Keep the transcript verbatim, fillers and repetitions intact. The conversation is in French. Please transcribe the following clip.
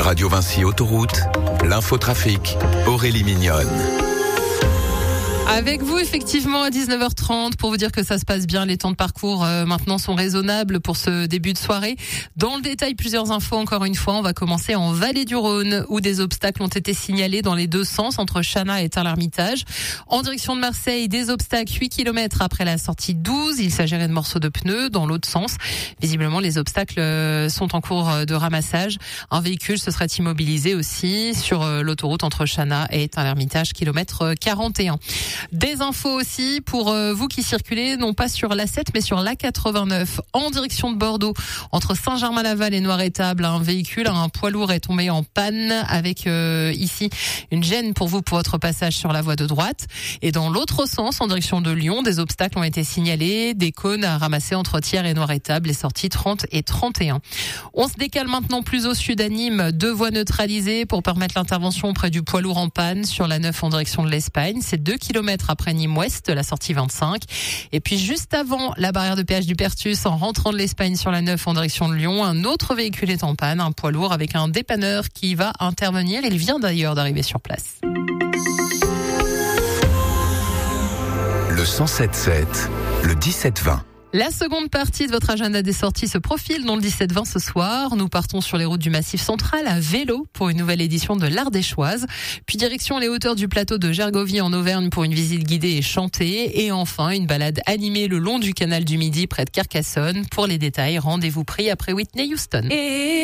Radio Vinci Autoroute, l'infotrafic, Aurélie Mignonne. Avec vous, effectivement, à dix-neuf heures trente, pour vous dire que ça se passe bien. Les temps de parcours, euh, maintenant, sont raisonnables pour ce début de soirée. Dans le détail, plusieurs infos, encore une fois. On va commencer en Vallée du Rhône, où des obstacles ont été signalés dans les deux sens, entre Chana et Tain-l'Hermitage. En direction de Marseille, des obstacles huit kilomètres après la sortie douze. Il s'agirait de morceaux de pneus dans l'autre sens. Visiblement, les obstacles sont en cours de ramassage. Un véhicule se serait immobilisé aussi sur l'autoroute entre Chana et Tain-l'Hermitage, kilomètre quarante et un. Des infos aussi pour euh, vous qui circulez, non pas sur l'A sept, mais sur l'A quatre-vingt-neuf, en direction de Bordeaux, entre Saint-Germain-Laval et Noiretable. Un véhicule, un poids lourd est tombé en panne avec euh, ici une gêne pour vous pour votre passage sur la voie de droite. Et dans l'autre sens, en direction de Lyon, des obstacles ont été signalés, des cônes à ramasser entre Thiers et Noiretable, les sorties trente et trente et un. On se décale maintenant plus au sud à Nîmes, deux voies neutralisées pour permettre l'intervention auprès du poids lourd en panne sur la neuf en direction de l'Espagne. C'est deux kilomètres après Nîmes-Ouest, la sortie vingt-cinq. Et puis juste avant la barrière de péage du Pertus, en rentrant de l'Espagne sur la neuf en direction de Lyon, un autre véhicule est en panne, un poids lourd avec un dépanneur qui va intervenir. Il vient d'ailleurs d'arriver sur place. Le cent sept sept, le dix-sept vingt. La seconde partie de votre agenda des sorties se profile dans le dix-sept vingt ce soir. Nous partons sur les routes du Massif Central à vélo pour une nouvelle édition de l'Ardéchoise. Puis direction les hauteurs du plateau de Gergovie en Auvergne pour une visite guidée et chantée. Et enfin, une balade animée le long du canal du Midi près de Carcassonne. Pour les détails, rendez-vous pris après Whitney Houston. Et